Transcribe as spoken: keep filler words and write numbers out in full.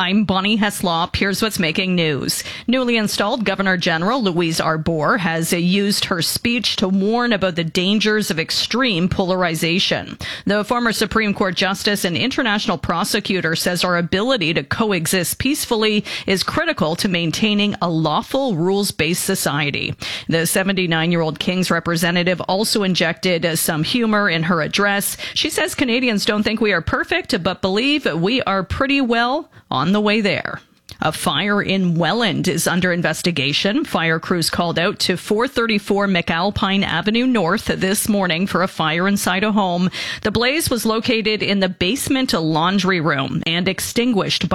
I'm Bonnie Heslop. Here's what's making news. Newly installed Governor General Louise Arbour has used her speech to warn about the dangers of extreme polarization. The former Supreme Court Justice and international prosecutor says our ability to coexist peacefully is critical to maintaining a lawful, rules-based society. The seventy-nine-year-old King's representative also injected some humor in her address. She says Canadians don't think we are perfect, but believe we are pretty well on the way there. A fire in Welland is under investigation. Fire crews called out to four thirty-four McAlpine Avenue North this morning for a fire inside a home. The blaze was located in the basement laundry room and extinguished by